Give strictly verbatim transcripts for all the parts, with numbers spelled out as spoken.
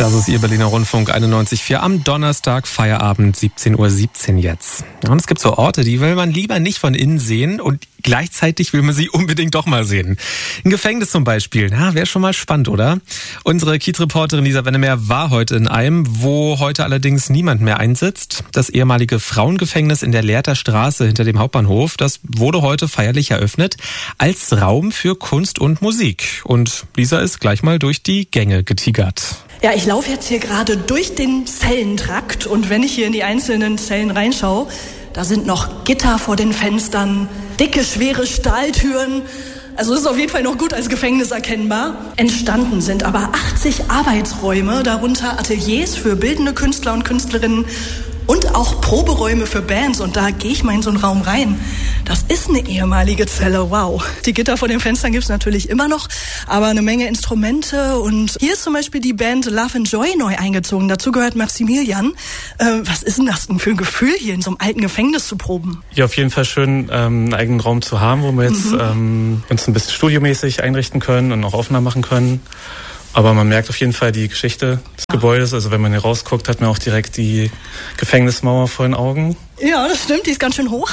Das ist Ihr Berliner Rundfunk einundneunzig Komma vier am Donnerstag, Feierabend, siebzehn Uhr siebzehn jetzt. Und es gibt so Orte, die will man lieber nicht von innen sehen und gleichzeitig will man sie unbedingt doch mal sehen. Ein Gefängnis zum Beispiel, na, wäre schon mal spannend, oder? Unsere Kiez-Reporterin Lisa Wennemer war heute in einem, wo heute allerdings niemand mehr einsitzt. Das ehemalige Frauengefängnis in der Lehrter Straße hinter dem Hauptbahnhof, das wurde heute feierlich eröffnet als Raum für Kunst und Musik. Und Lisa ist gleich mal durch die Gänge getigert. Ja, ich laufe jetzt hier gerade durch den Zellentrakt und wenn ich hier in die einzelnen Zellen reinschaue, da sind noch Gitter vor den Fenstern, dicke, schwere Stahltüren. Also es ist auf jeden Fall noch gut als Gefängnis erkennbar. Entstanden sind aber achtzig Arbeitsräume, darunter Ateliers für bildende Künstler und Künstlerinnen und auch Proberäume für Bands. Und da gehe ich mal in so einen Raum rein. Das ist eine ehemalige Zelle, wow. Die Gitter vor den Fenstern gibt's natürlich immer noch, aber eine Menge Instrumente. Und hier ist zum Beispiel die Band Love and Joy neu eingezogen. Dazu gehört Maximilian. Äh, was ist denn das denn für ein Gefühl, hier in so einem alten Gefängnis zu proben? Ja, auf jeden Fall schön, ähm, einen eigenen Raum zu haben, wo wir jetzt mhm. ähm, uns ein bisschen studiomäßig einrichten können und auch Aufnahmen machen können. Aber man merkt auf jeden Fall die Geschichte des ja. Gebäudes. Also wenn man hier rausguckt, hat man auch direkt die Gefängnismauer vor den Augen. Ja, das stimmt, die ist ganz schön hoch.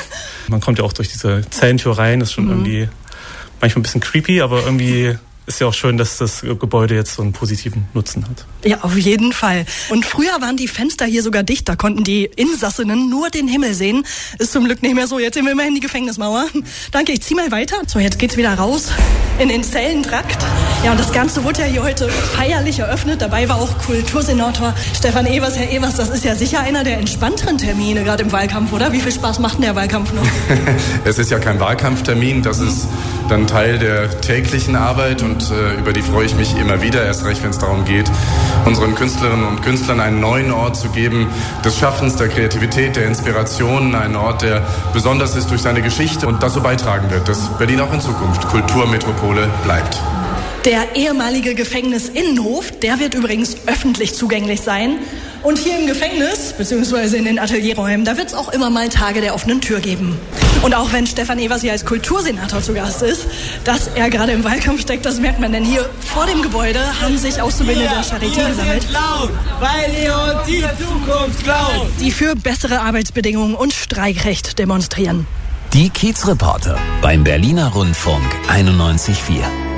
Man kommt ja auch durch diese Zellentür rein, ist schon mhm. irgendwie manchmal ein bisschen creepy, aber irgendwie ist ja auch schön, dass das Gebäude jetzt so einen positiven Nutzen hat. Ja, auf jeden Fall. Und früher waren die Fenster hier sogar dicht, da konnten die Insassinnen nur den Himmel sehen. Ist zum Glück nicht mehr so, jetzt sind wir immerhin die Gefängnismauer. Danke, ich zieh mal weiter. So, jetzt geht's wieder raus in den Zellentrakt. Ja, und das Ganze wurde ja hier heute feierlich eröffnet. Dabei war auch Kultursenator Stefan Evers. Herr Evers, das ist ja sicher einer der entspannteren Termine, gerade im Wahlkampf, oder? Wie viel Spaß macht denn der Wahlkampf noch? Es ist ja kein Wahlkampftermin, das ist dann Teil der täglichen Arbeit und äh, über die freue ich mich immer wieder, erst recht, wenn es darum geht, unseren Künstlerinnen und Künstlern einen neuen Ort zu geben, des Schaffens, der Kreativität, der Inspiration, einen Ort, der besonders ist durch seine Geschichte und dazu beitragen wird, dass Berlin auch in Zukunft Kulturmetropole bleibt. Der ehemalige Gefängnisinnenhof, der wird übrigens öffentlich zugänglich sein. Und hier im Gefängnis, beziehungsweise in den Atelierräumen, da wird es auch immer mal Tage der offenen Tür geben. Und auch wenn Stefan Evers hier als Kultursenator zu Gast ist, dass er gerade im Wahlkampf steckt, das merkt man. Denn hier vor dem Gebäude haben sich Auszubildende der Charité gesammelt. Laut, weil ihr uns die Zukunft klaut. Die für bessere Arbeitsbedingungen und Streikrecht demonstrieren. Die Kiez-Reporter beim Berliner Rundfunk einundneunzig Komma vier.